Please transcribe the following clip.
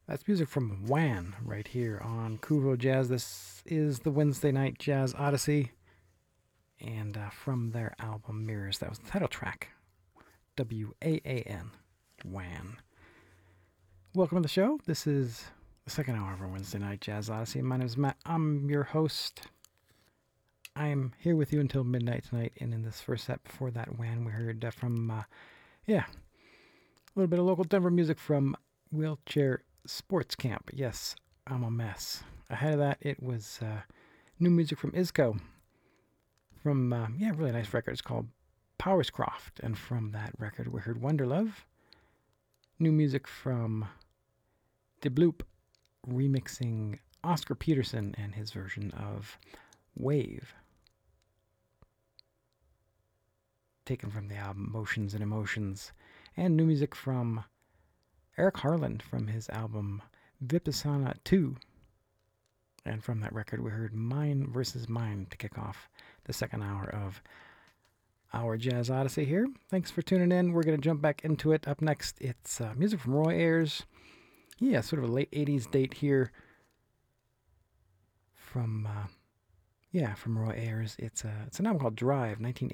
That's music from Wan right here on Kuvo Jazz. This is the Wednesday Night Jazz Odyssey. And from their album Mirrors, that was the title track. WAAN. Wan. Welcome to the show. This is the second hour of our Wednesday Night Jazz Odyssey. My name is Matt. I'm your host. I am here with you until midnight tonight. And in this first set before that, Wan, we heard from, a little bit of local Denver music from Wheelchair Sports Camp. Yes, I'm a mess. Ahead of that, it was new music from Isco. From, really nice record. It's called Powerscroft. And from that record, we heard Wonderlove. New music from De Bloop, remixing Oscar Peterson and his version of Wave. Taken from the album Motions and Emotions. And new music from Eric Harland from his album Vipassana 2. And from that record, we heard Mine versus Mine to kick off the second hour of our Jazz Odyssey here. Thanks for tuning in. We're going to jump back into it. Up next, it's music from Roy Ayers. Yeah, sort of a late 80s date here from Roy Ayers. It's an album called Drive, 1980.